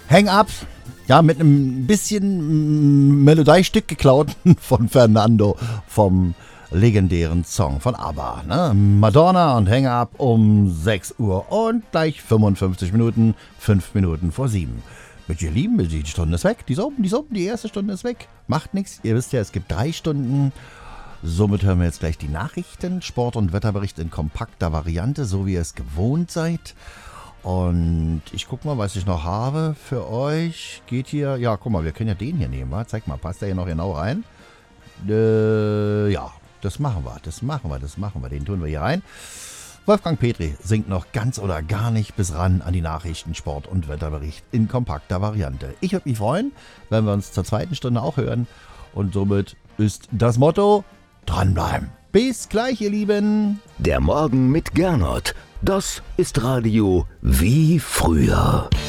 Hang Up, ja, mit einem bisschen Melodiestück geklaut von Fernando vom legendären Song von ABBA. Ne? Madonna und Hang Up um 6 Uhr und gleich 55 Minuten, 5 Minuten vor 7. Mit ihr Lieben, die Stunde ist weg, die ist oben, die erste Stunde ist weg. Macht nichts, ihr wisst ja, es gibt 3 Stunden. Somit hören wir jetzt gleich die Nachrichten, Sport- und Wetterbericht in kompakter Variante, so wie ihr es gewohnt seid. Und ich guck mal, was ich noch habe für euch. Geht hier, ja, guck mal, wir können ja den hier nehmen, wa? Zeig mal, passt der hier noch genau rein? Ja, das machen wir, den tun wir hier rein. Wolfgang Petri singt noch ganz oder gar nicht bis ran an die Nachrichten, Sport- und Wetterbericht in kompakter Variante. Ich würde mich freuen, wenn wir uns zur zweiten Stunde auch hören. Und somit ist das Motto: dranbleiben. Bis gleich, ihr Lieben. Der Morgen mit Gernot. Das ist Radio wie früher.